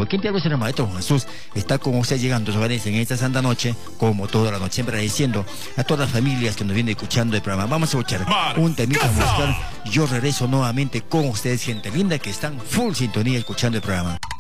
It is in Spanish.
Antiguo. Quien te habla es el Maestro Juan Jesús. Está con usted llegando a hogares en esta santa noche, como toda la noche, siempre agradeciendo a todas las familias que nos vienen escuchando el programa. Vamos a escuchar un temita musical. Yo regreso nuevamente con ustedes, gente linda que están full sintonía escuchando el programa.